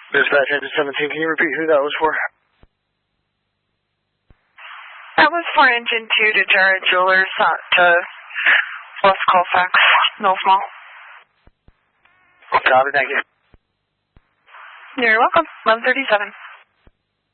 Dispatch engine 17, can you repeat who that was for? That was for engine 2 to Jared Jewelers to West Colfax, Mill Small. Copy, thank you. You're welcome. 1137.